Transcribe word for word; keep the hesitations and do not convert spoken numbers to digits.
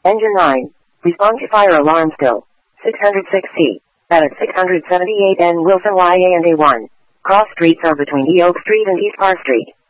Engine nine. Respond to fire alarm still. six hundred six C. At six hundred seventy-eight N Wilson Y A and A one. Cross streets are between E Oak Street and East Park Street.